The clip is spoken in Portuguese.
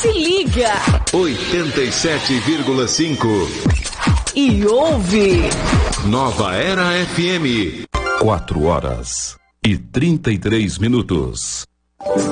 Se liga. 87,5. E ouve. Nova Era FM. 4 horas e 33 minutos.